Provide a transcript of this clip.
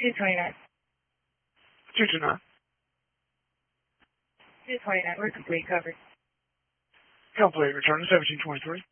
229. 229. 229, we're complete coverage. Complete, return to 1723.